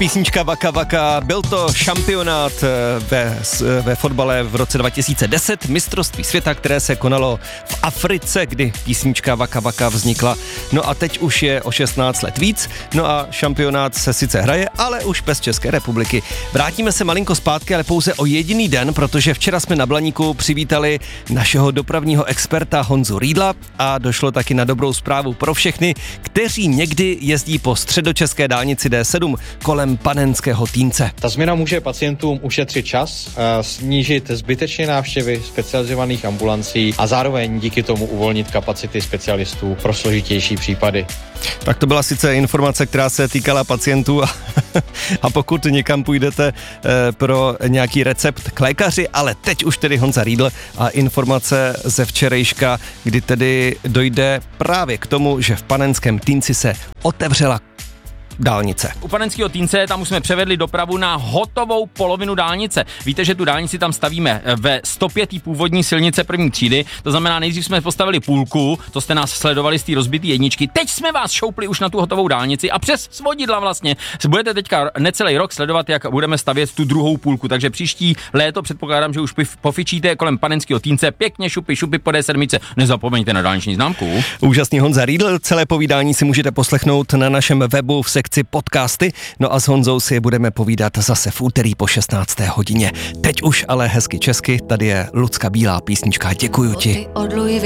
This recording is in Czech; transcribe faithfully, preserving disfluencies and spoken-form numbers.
písnička Vaka Vaka, byl to šampionát ve, ve fotbale v roce dva tisíce deset, mistrovství světa, které se konalo v Africe, kdy písnička Vaka Vaka vznikla. No a teď už je o šestnáct let víc, no a šampionát se sice hraje, ale už bez České republiky. Vrátíme se malinko zpátky, ale pouze o jediný den, protože včera jsme na Blaníku přivítali našeho dopravního experta Honzu Riedla a došlo taky na dobrou zprávu pro všechny, kteří někdy jezdí po středočeské dálnici D sedm kolem Panenského Týnce. Ta změna může pacientům ušetřit čas, snížit zbytečné návštěvy specializovaných ambulancí a zároveň díky tomu uvolnit kapacity specialistů pro složitější případy. Tak to byla sice informace, která se týkala pacientů a, a pokud někam půjdete e, pro nějaký recept k lékaři, ale teď už tedy Honza Riedl a informace ze včerejška, kdy tedy dojde právě k tomu, že v Panenském Týnci se otevřela dálnice. U Panenského Týnce tam už jsme převedli dopravu na hotovou polovinu dálnice. Víte, že tu dálnici tam stavíme ve sto pět původní silnice první třídy, to znamená, nejdřív jsme postavili půlku, to jste nás sledovali z té rozbitý jedničky, teď jsme vás šoupli už na tu hotovou dálnici a přes svodidla vlastně budete teďka necelý rok sledovat, jak budeme stavět tu druhou půlku, takže příští léto předpokládám, že už pofičíte kolem Panenského Týnce, pěkně šupy, šupy po D sedm, nezapomeňte na dálniční známku. Úžasný Honza Riedl, celé povídání si můžete poslechnout na našem webu v sekci podcasty, no a s Honzou si je budeme povídat zase v úterý po šestnácté hodině. Teď už ale hezky česky, tady je Lucka Bílá písnička Děkuju ti.